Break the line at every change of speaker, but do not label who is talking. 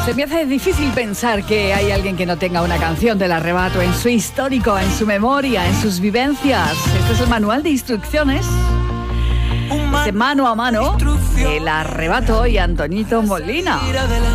Se me hace difícil pensar que hay alguien que no tenga una canción del Arrebato en su histórico, en su memoria, en sus vivencias. Este es el manual de instrucciones. Este mano a mano, el Arrebato y Antoñito Molina.